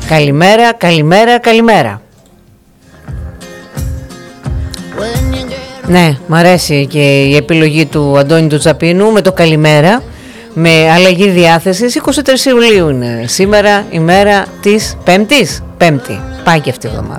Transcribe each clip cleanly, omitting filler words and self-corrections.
Καλημέρα, καλημέρα, καλημέρα. Ναι, μ' αρέσει και η επιλογή του Αντώνη του Τσαπίνου με το καλημέρα, με αλλαγή διάθεσης. 23 Ιουλίου είναι σήμερα, ημέρα της Πέμπτης. Πέμπτη, πάει και αυτή η εβδομάδα.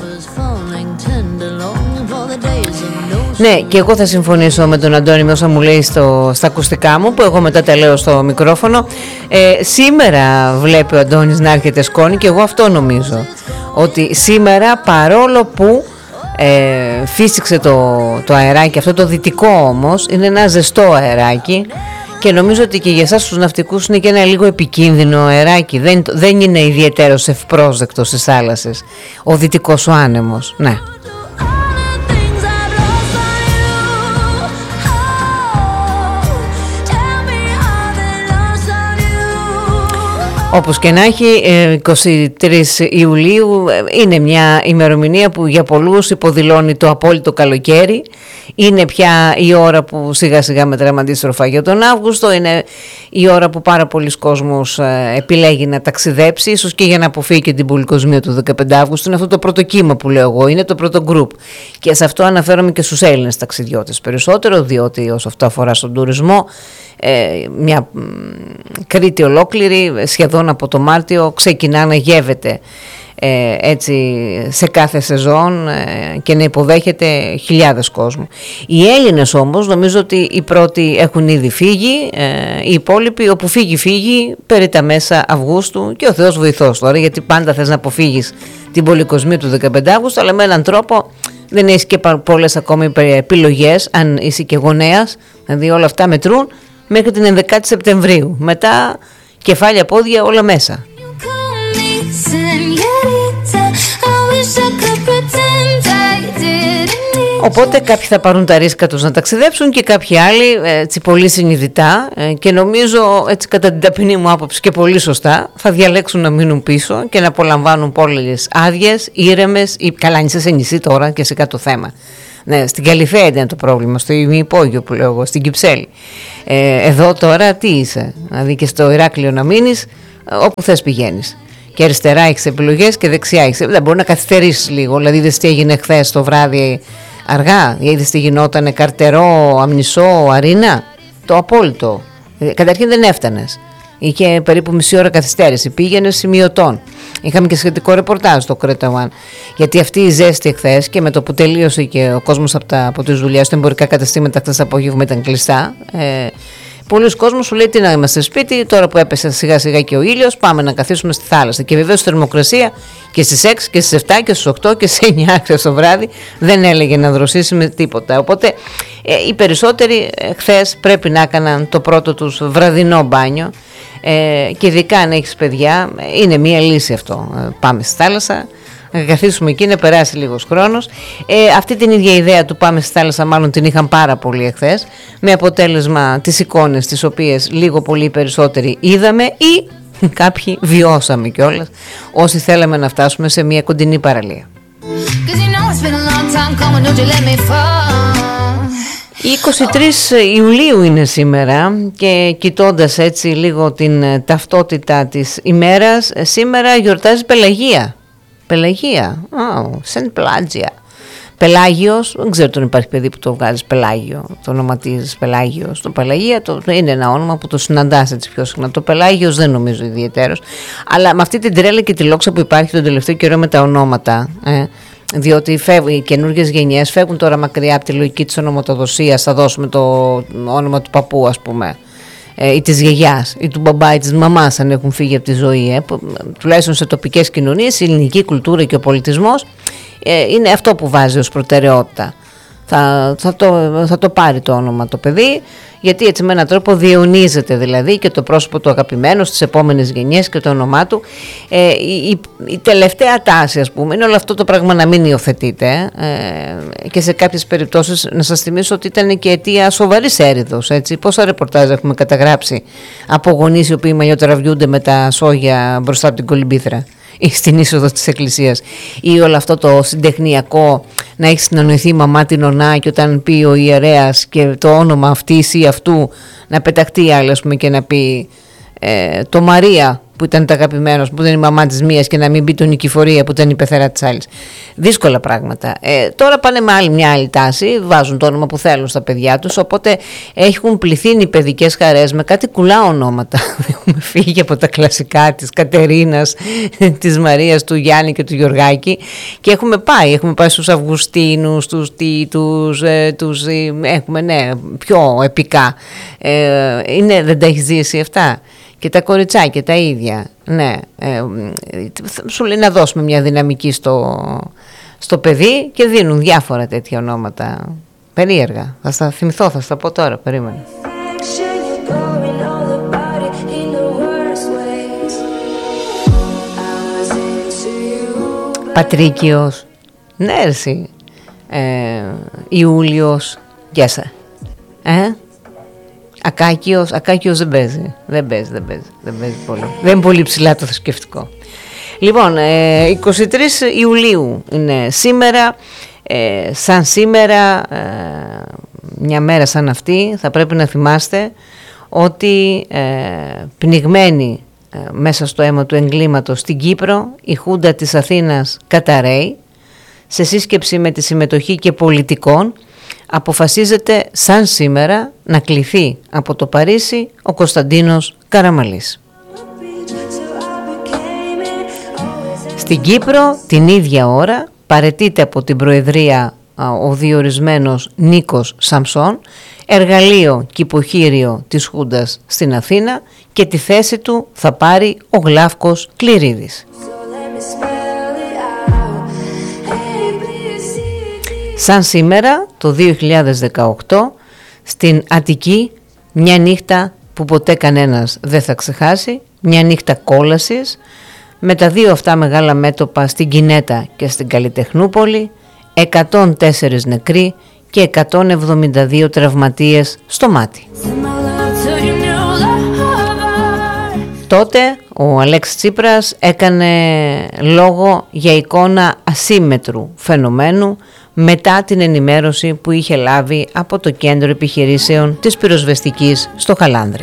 Ναι, και εγώ θα συμφωνήσω με τον Αντώνη με όσα μου λέει στα ακουστικά μου, που εγώ μετά τα λέω στο μικρόφωνο. Σήμερα βλέπει ο Αντώνης να έρχεται σκόνη και εγώ αυτό νομίζω. Ότι σήμερα, παρόλο που φύσηξε το αεράκι, αυτό το δυτικό όμως, είναι ένα ζεστό αεράκι και νομίζω ότι και για εσάς τους ναυτικούς είναι και ένα λίγο επικίνδυνο αεράκι. Δεν είναι ιδιαίτερος ευπρόσδεκτος στις θάλασσες ο δυτικός ο άνεμος. Ναι. Όπως και να έχει, 23 Ιουλίου είναι μια ημερομηνία που για πολλούς υποδηλώνει το απόλυτο καλοκαίρι. Είναι πια η ώρα που σιγά σιγά μετράμε αντίστροφα για τον Αύγουστο. Είναι η ώρα που πάρα πολλοί κόσμος επιλέγει να ταξιδέψει, ίσως και για να αποφύγει και την πολυκοσμία του 15 Αύγουστου. Είναι αυτό το πρώτο κύμα που λέω εγώ, είναι το πρώτο γκρουπ. Και σε αυτό αναφέρομαι και στους Έλληνες ταξιδιώτες περισσότερο, διότι όσο αυτό αφορά στον τουρισμό, μια Κρήτη ολόκληρη σχεδόν από το Μάρτιο ξεκινά να γεύεται έτσι σε κάθε σεζόν και να υποδέχεται χιλιάδες κόσμου. Οι Έλληνες όμως νομίζω ότι οι πρώτοι έχουν ήδη φύγει, οι υπόλοιποι όπου φύγει περί τα μέσα Αυγούστου και ο Θεός βοηθός τώρα, γιατί πάντα θες να αποφύγεις την πολυκοσμία του 15 Αύγουστου, αλλά με έναν τρόπο δεν έχεις και πολλές ακόμη επιλογές αν είσαι και γονέας, δηλαδή όλα αυτά μετρούν μέχρι την 11η Σεπτεμβρίου. Μετά κεφάλια, πόδια, όλα μέσα. Οπότε κάποιοι θα πάρουν τα ρίσκα τους να ταξιδέψουν και κάποιοι άλλοι έτσι πολύ συνειδητά και νομίζω έτσι κατά την ταπεινή μου άποψη και πολύ σωστά θα διαλέξουν να μείνουν πίσω και να απολαμβάνουν πόλεις άδειες, ήρεμες ή καλά αν είσαι σε νησί τώρα και σε κάτω θέμα. Ναι, στην Καλυθέα ήταν το πρόβλημα, στο ημιυπόγειο που λέω εγώ, στην Κυψέλη. Εδώ τώρα τι είσαι, δηλαδή και στο Ηράκλειο να μείνεις, όπου θες πηγαίνεις. Και αριστερά έχεις επιλογές και δεξιά έχεις. Δεν μπορεί να καθυστερήσεις λίγο, δηλαδή είδες τι έγινε χθες το βράδυ αργά, είδες τι γινότανε Καρτερό, Αμνησό, Αρίνα, το απόλυτο. Καταρχήν δεν έφτανες. Είχε περίπου μισή ώρα καθυστέρηση. Πήγαινε σημειωτών. Είχαμε και σχετικό ρεπορτάζ στο Κρέταβαν. Γιατί αυτή η ζέστη εχθές και με το που τελείωσε και ο κόσμος από τις δουλειές, τα εμπορικά καταστήματα χθες απόγευμα ήταν κλειστά. Πολλοί κόσμος σου λέει τι να είμαστε σπίτι, τώρα που έπεσε σιγά σιγά και ο ήλιος, πάμε να καθίσουμε στη θάλασσα. Και βεβαίως η θερμοκρασία και στις 6 και στις 7 και στις 8 και στις 9 το βράδυ δεν έλεγε να δροσίσει με τίποτα. Οπότε οι περισσότεροι χθες πρέπει να έκαναν το πρώτο τους βραδινό μπάνιο. Και ειδικά αν έχεις παιδιά είναι μια λύση αυτό. Πάμε στη θάλασσα, να καθίσουμε εκεί, να περάσει λίγος χρόνος. Αυτή την ίδια ιδέα του πάμε στη θάλασσα μάλλον την είχαν πάρα πολύ εχθές, με αποτέλεσμα τις εικόνες τις οποίες λίγο πολύ περισσότεροι είδαμε ή κάποιοι βιώσαμε κιόλας, όσοι θέλαμε να φτάσουμε σε μια κοντινή παραλία. 23 Ιουλίου είναι σήμερα και κοιτώντας έτσι λίγο την ταυτότητα της ημέρας, σήμερα γιορτάζει Πελαγία. Πελαγία, Σεν Πλάτζια. Πελάγιος, δεν ξέρω αν υπάρχει παιδί που το βγάζει Πελάγιο, το ονοματίζεις Πελάγιος. Το Πελαγία είναι ένα όνομα που το συναντάς έτσι πιο συχνά. Το Πελάγιος δεν νομίζω ιδιαίτερος, αλλά με αυτή την τρέλα και τη λόξα που υπάρχει τον τελευταίο καιρό με τα ονόματα, διότι οι καινούργιες γενιές φεύγουν τώρα μακριά από τη λογική της ονοματοδοσίας, θα δώσουμε το όνομα του παππού ας πούμε, ή της γιαγιάς ή του μπαμπά ή της μαμάς αν έχουν φύγει από τη ζωή, τουλάχιστον σε τοπικές κοινωνίες η ελληνική κουλτούρα και ο πολιτισμός είναι αυτό που βάζει ως προτεραιότητα. Θα το πάρει το όνομα το παιδί, γιατί έτσι με έναν τρόπο διαιωνίζεται δηλαδή και το πρόσωπο του αγαπημένου στις επόμενες γενιές και το όνομά του. Η τελευταία τάση ας πούμε είναι όλο αυτό το πράγμα να μην υιοθετείται και σε κάποιες περιπτώσεις να σας θυμίσω ότι ήταν και αιτία σοβαρής έρηδος, έτσι. Πόσα ρεπορτάζ έχουμε καταγράψει από γονείς οι οποίοι μαλλιοτραβιούνται με τα σόγια μπροστά από την κολυμπήθρα ή στην είσοδο της εκκλησίας, ή όλο αυτό το συντεχνιακό να έχει συνανοηθεί η μαμά την ονά και όταν πει ο ιερέας και το όνομα αυτής ή αυτού να πεταχτεί άλλη ας πούμε και να πει το Μαρία που ήταν το αγαπημένος, που ήταν η μαμά της μίας, και να μην μπει το Νικηφορία που ήταν η πεθερά της άλλης. Δύσκολα πράγματα. Τώρα πάνε με μια άλλη τάση, βάζουν το όνομα που θέλουν στα παιδιά τους, οπότε έχουν πληθύνει οι παιδικές χαρές με κάτι κουλά ονόματα. Έχουμε φύγει από τα κλασικά της Κατερίνας, της Μαρίας, του Γιάννη και του Γιωργάκη, και έχουμε πάει στους Αυγουστίνους, τους Τίτους, έχουμε πιο επικά. Δεν τα έχεις δει εσύ αυτά? Και τα κοριτσάκια τα ίδια. Ναι, σου λέει να δώσουμε μια δυναμική στο παιδί, και δίνουν διάφορα τέτοια ονόματα περίεργα. Θα στα θυμηθώ, θα στα πω τώρα, περίμενε. Πατρίκιος, ναι εσύ, Ιούλιος, Γκέσα, Ακάκιος δεν παίζει πολύ. Δεν είναι πολύ ψηλά το θρησκευτικό. Λοιπόν, 23 Ιουλίου είναι σήμερα. Σαν σήμερα, μια μέρα σαν αυτή, θα πρέπει να θυμάστε ότι πνιγμένη μέσα στο αίμα του εγκλήματος στην Κύπρο, η Χούντα της Αθήνας καταραίει. Σε σύσκεψη με τη συμμετοχή και πολιτικών, αποφασίζεται σαν σήμερα να κληθεί από το Παρίσι ο Κωνσταντίνος Καραμαλής. Στην Κύπρο την ίδια ώρα παραιτείται από την Προεδρία ο διορισμένος Νίκος Σαμψών, εργαλείο και υποχείριο της Χούντας στην Αθήνα, και τη θέση του θα πάρει ο Γλάφκος Κληρίδης. Σαν σήμερα το 2018 στην Αττική, μια νύχτα που ποτέ κανένας δεν θα ξεχάσει, μια νύχτα κόλασης, με τα δύο αυτά μεγάλα μέτωπα στην Κινέτα και στην Καλλιτεχνούπολη, 104 νεκροί και 172 τραυματίες στο μάτι. Τότε ο Αλέξης Τσίπρας έκανε λόγο για εικόνα ασύμμετρου φαινομένου μετά την ενημέρωση που είχε λάβει από το Κέντρο Επιχειρήσεων της Πυροσβεστικής στο Χαλάνδρι.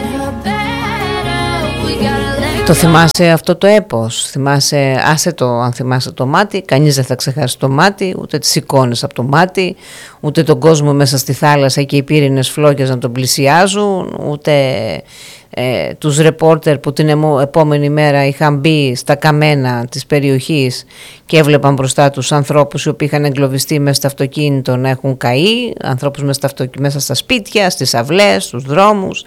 Το θυμάσαι αυτό το έπος? Άσε το αν θυμάσαι το μάτι, κανείς δεν θα ξεχάσει το μάτι, ούτε τις εικόνες από το μάτι, ούτε τον κόσμο μέσα στη θάλασσα και οι πύρινες φλόγες να τον πλησιάζουν, ούτε τους ρεπόρτερ που την επόμενη μέρα είχαν μπει στα καμένα της περιοχής και έβλεπαν μπροστά τους ανθρώπους οι οποίοι είχαν εγκλωβιστεί μέσα στο αυτοκίνητο να έχουν καεί, ανθρώπους μέσα στα σπίτια, στις αυλές, στους δρόμους.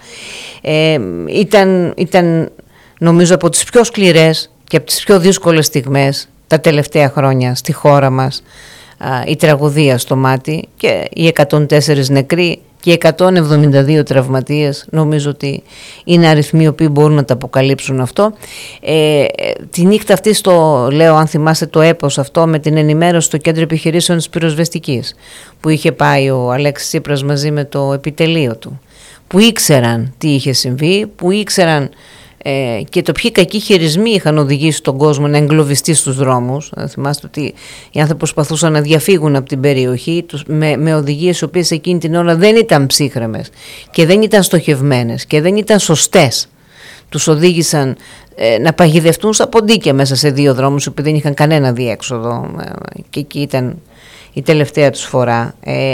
Ήταν νομίζω από τις πιο σκληρές και από τις πιο δύσκολες στιγμές τα τελευταία χρόνια στη χώρα μας, η τραγωδία στο μάτι, και οι 104 νεκροί και 172 τραυματίες. Νομίζω ότι είναι αριθμοί οι οποίοι μπορούν να τα αποκαλύψουν αυτό. Τη νύχτα αυτή, λέω αν θυμάστε το έπος αυτό, με την ενημέρωση στο Κέντρο Επιχειρήσεων της Πυροσβεστικής, που είχε πάει ο Αλέξης Τσίπρας μαζί με το επιτελείο του, που ήξεραν τι είχε συμβεί, που ήξεραν και το ποιοι κακοί χειρισμοί είχαν οδηγήσει τον κόσμο να εγκλωβιστεί στους δρόμους. Θυμάστε ότι οι άνθρωποι προσπαθούσαν να διαφύγουν από την περιοχή με οδηγίες οι οποίες εκείνη την ώρα δεν ήταν ψύχρεμες και δεν ήταν στοχευμένες και δεν ήταν σωστές. Τους οδήγησαν να παγιδευτούν στα ποντίκια μέσα σε δύο δρόμους που δεν είχαν κανένα διέξοδο, και εκεί ήταν η τελευταία τους φορά.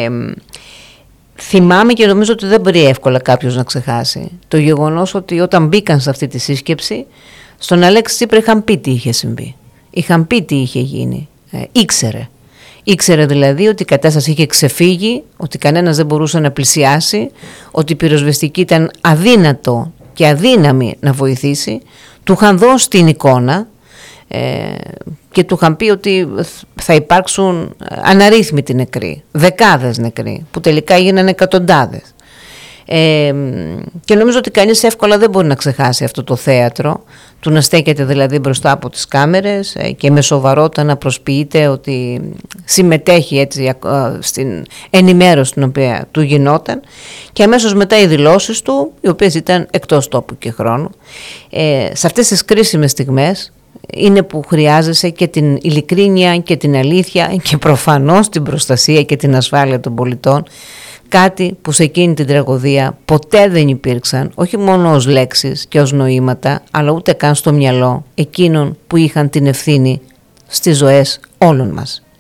Θυμάμαι και νομίζω ότι δεν μπορεί εύκολα κάποιος να ξεχάσει το γεγονός ότι όταν μπήκαν σε αυτή τη σύσκεψη, στον Αλέξη Τσίπρα είχαν πει τι είχε συμβεί. Είχαν πει τι είχε γίνει. Ήξερε δηλαδή ότι η κατάσταση είχε ξεφύγει, ότι κανένας δεν μπορούσε να πλησιάσει, ότι η πυροσβεστική ήταν αδύνατο και αδύναμη να βοηθήσει. Του είχαν δώσει την εικόνα και του είχαν πει ότι θα υπάρξουν αναρρύθμιτοι νεκροί, δεκάδες νεκροί, που τελικά έγιναν εκατοντάδες. Και νομίζω ότι κανείς εύκολα δεν μπορεί να ξεχάσει αυτό το θέατρο, του να στέκεται δηλαδή μπροστά από τις κάμερες και με σοβαρότητα να προσποιείται ότι συμμετέχει έτσι στην ενημέρωση την οποία του γινόταν, και αμέσως μετά οι δηλώσεις του, οι οποίες ήταν εκτός τόπου και χρόνου. Σε αυτές τις κρίσιμες στιγμές είναι που χρειάζεσαι και την ειλικρίνεια και την αλήθεια και προφανώς την προστασία και την ασφάλεια των πολιτών. κάτι που σε εκείνη την τραγωδία ποτέ δεν υπήρξαν, όχι μόνο ως λέξεις και ως νοήματα, αλλά ούτε καν στο μυαλό εκείνων που είχαν την ευθύνη στις ζωές όλων μας.